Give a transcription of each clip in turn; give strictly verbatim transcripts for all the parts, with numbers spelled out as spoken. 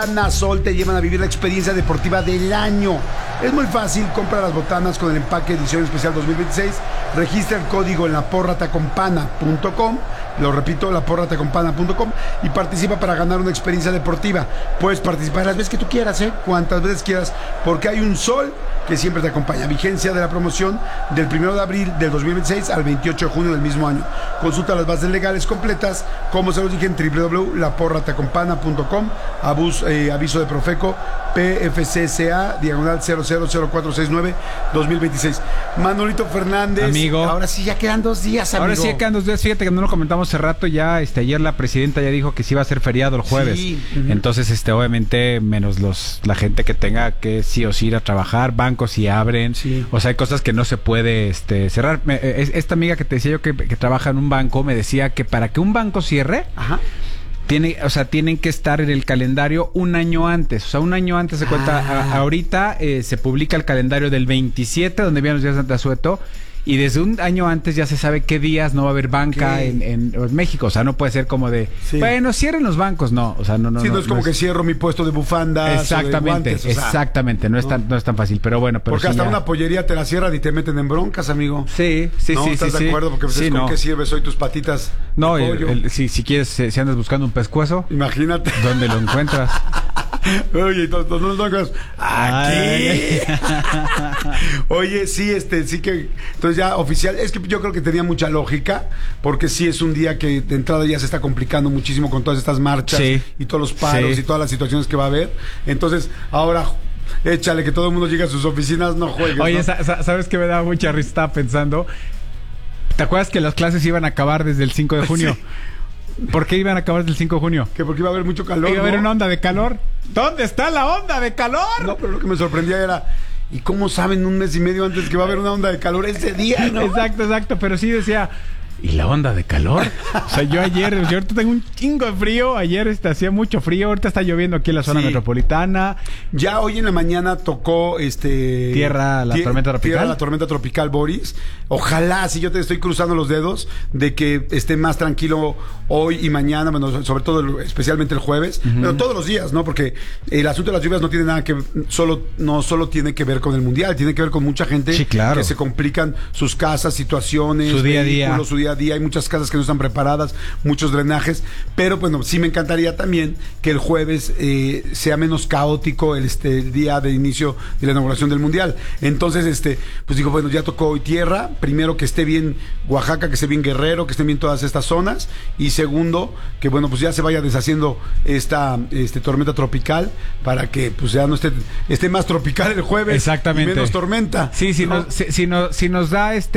Sol te llevan a vivir la experiencia deportiva del año. Es muy fácil, compra las botanas con el empaque edición especial dos mil veintiséis, registra el código en la porra tacompana punto com, lo repito, la porra tacompana punto com, y participa para ganar una experiencia deportiva. Puedes participar las veces que tú quieras, ¿eh? Cuantas veces quieras, porque hay un sol que siempre te acompaña. Vigencia de la promoción del primero de abril del dos mil veintiséis al veintiocho de junio del mismo año. Consulta las bases legales completas, como se los dije, en doble u doble u doble u punto la porra tacompana punto com. Abus, eh, aviso de Profeco P F C C A diagonal cero cero cero cuatro seis nueve dos mil veintiséis. Manolito Fernández, amigo, ahora sí ya quedan dos días, amigo. Ahora sí ya quedan dos días. Fíjate que no lo comentamos hace rato ya. Este, ayer la presidenta ya dijo que sí iba a ser feriado el jueves. Sí. Entonces, este, obviamente, menos los la gente que tenga que sí o sí ir a trabajar, bancos sí abren. Sí. O sea, hay cosas que no se puede este, cerrar. Me, esta amiga que te decía yo que, que trabaja en un banco me decía que para que un banco cierre, ajá, Tiene, o sea, tienen que estar en el calendario un año antes. O sea, un año antes se cuenta. Ah. A, ahorita eh, se publica el calendario del veintisiete, donde vienen los días de asueto. Y desde un año antes ya se sabe qué días no va a haber banca en, en, en México. O sea, no puede ser como de, sí, bueno, cierren los bancos. No, o sea, no, no. Sí, no, no es como no que es... cierro mi puesto de bufandas. Exactamente, o de guantes, o sea, exactamente. No es, tan, no es tan fácil, pero bueno. Pero porque sí hasta ya... una pollería te la cierran y te meten en broncas, amigo. Sí, sí, ¿no? sí. ¿Estás sí, de acuerdo? Porque pues, sí, es no. ¿con qué sirves hoy tus patitas? No, el, el, si, si quieres, si andas buscando un pescuezo, imagínate. ¿Dónde lo encuentras? Oye, no lo encuentras aquí. Oye, sí, este, sí que, entonces ya oficial, es que yo creo que tenía mucha lógica, porque sí es un día que de entrada ya se está complicando muchísimo con todas estas marchas, sí, y todos los paros, sí, y todas las situaciones que va a haber. Entonces, ahora échale que todo el mundo llegue a sus oficinas, no juegues. Oye, ¿no? sa ¿sabes qué me da mucha risa? Estaba pensando, ¿te acuerdas que las clases iban a acabar desde el cinco de junio? Sí. ¿Por qué iban a acabar del cinco de junio? Que porque iba a haber mucho calor. Iba a haber, ¿no?, una onda de calor. ¿Dónde está la onda de calor? No, pero lo que me sorprendía era, ¿y cómo saben un mes y medio antes que va a haber una onda de calor ese día, no? Exacto, exacto, pero sí decía, ¿y la onda de calor? O sea, yo ayer, yo ahorita tengo un chingo de frío. Ayer este, hacía mucho frío. Ahorita está lloviendo aquí en la zona, sí, metropolitana. Ya hoy en la mañana tocó este Tierra, la tormenta tropical. Tierra, la tormenta tropical, Boris. Ojalá, si yo te estoy cruzando los dedos, de que esté más tranquilo hoy y mañana, bueno, sobre todo, especialmente el jueves. Uh-huh. Pero todos los días, ¿no? Porque el asunto de las lluvias no tiene nada que solo no solo tiene que ver con el mundial, tiene que ver con mucha gente, sí, claro, que se complican sus casas, situaciones, su día a día, su día a día. Hay muchas casas que no están preparadas, muchos drenajes, pero bueno, sí me encantaría también que el jueves eh, sea menos caótico el, este, el día de inicio de la inauguración del mundial. Entonces, este, pues digo, bueno, ya tocó hoy tierra. Primero, que esté bien Oaxaca, que esté bien Guerrero, que estén bien todas estas zonas, y segundo, que bueno, pues ya se vaya deshaciendo esta este, tormenta tropical, para que pues ya no esté esté más tropical el jueves. Exactamente. Y menos tormenta. Sí, si, ¿no? nos, si, si, nos, si nos da este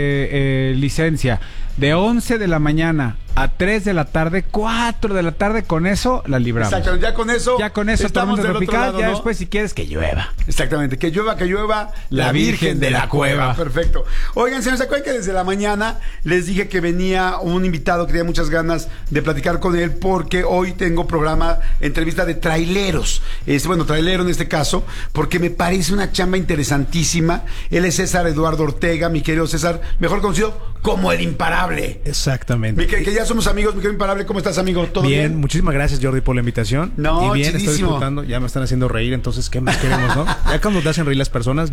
eh, licencia de once de la mañana a tres de la tarde, cuatro de la tarde, con eso la libramos. Exactamente, ya con eso. Ya con eso estamos del tropical, otro lado, ya ¿no? Después, si quieres, que llueva. Exactamente, que llueva, que llueva la, la Virgen, Virgen de, de la, la cueva. cueva. Perfecto. Oigan, se nos acuerdan que desde la mañana les dije que venía un invitado que tenía muchas ganas de platicar con él, porque hoy tengo programa, entrevista de traileros. Es, bueno, trailero en este caso, porque me parece una chamba interesantísima. Él es César Eduardo Ortega, mi querido César, mejor conocido como el Imparable. Exactamente. Mi, que, que ya somos amigos, mi querido Imparable. ¿Cómo estás, amigo? ¿Todo bien? Bien, muchísimas gracias, Jordi, por la invitación. No, y bien, chidísimo. Estoy disfrutando. Ya me están haciendo reír, entonces, ¿qué más queremos, no? Ya cuando te hacen reír las personas,